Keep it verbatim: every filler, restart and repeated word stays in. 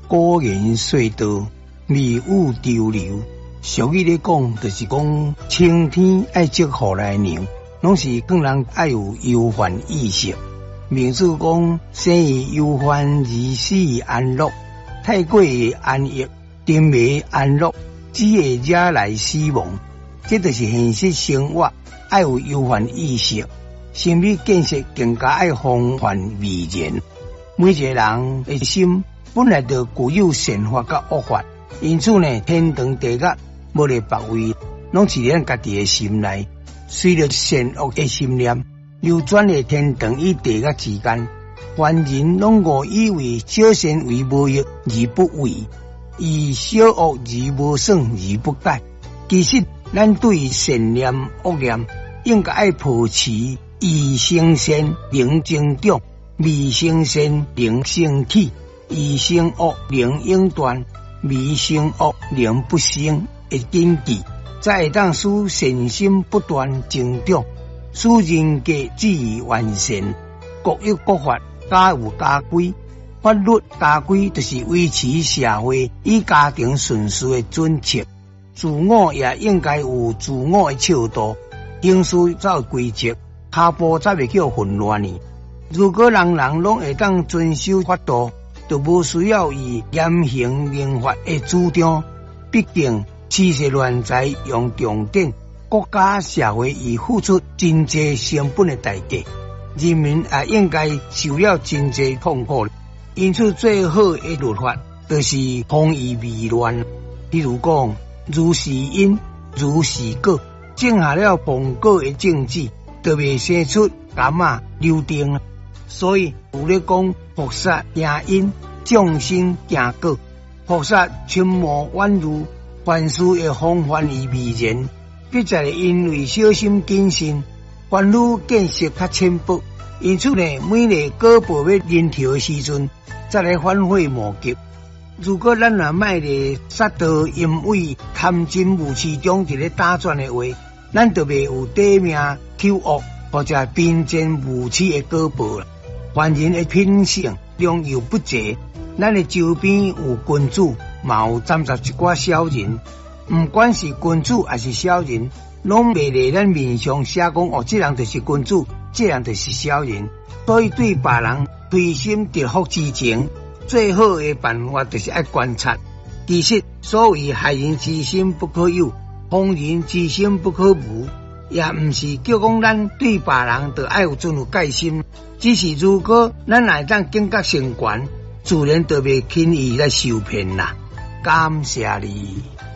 古言说道，迷雾周流。俗语咧讲，就是讲青天爱祝福来娘，拢是更人爱有忧患意识。名字讲生于忧患，而死于安乐。太过于安逸，定未安乐，只会惹来死亡。这就是现实生活，爱有忧患意识。心理建设更加爱防范未然。每一个人的心本来就具有善法甲恶法，因此呢，天堂地狱无咧别位，拢是咱家己的心内。随着善恶的心念流转的天堂与地狱之间，凡人拢误以为小善为无益而不为，以小恶而无爽而不改。其实，咱对善念恶念应该爱保持以生善能增长，未生善能升起，以生恶能永断，未生恶能不生的根基，才会当使善心不断增长，使人格至于完善。各有各法，家有家规，法律家规就是维持社会与家庭顺序的准则。自我也应该有自我的尺度，行事才有规则，脚步才袂叫混乱呢。如果人人拢会当遵守法度，就无需要以严刑明法的主张。毕竟痴世乱财用重典，国家社会已付出真济成本的代价，人民也应该受了真济痛苦。因此，最好的律法就是防疫未乱。比如讲，如是因，如是果，种下了防果的种子，就未生出甘啊溜丁。所以有咧讲，菩萨行因，众生行果。菩萨群魔宛如，凡事会防范而未然。必在因为小心谨慎，烦恼见识较浅薄，因此呢，每个果报要临头的时阵，再来反悔莫及。如果咱若卖咧杀盗淫秽贪嗔无痴中一个打转的话，咱就袂有短命丑恶或者贫贱无耻的果报了。凡人的品性良莠不齐，咱的周边有君主，嘛有沾杂一寡小人。不管是君主还是小人，拢袂在咱面上写讲哦，这人就是君主，这人就是小人。所以对别人推心得福之前，最好的办法就是爱观察。其实，所谓害人之心不可有，防人之心不可无，也毋是叫讲咱对别人就爱有存有戒心。只是如果咱来当境界升悬，自然就袂轻易来受骗啦。感谢你。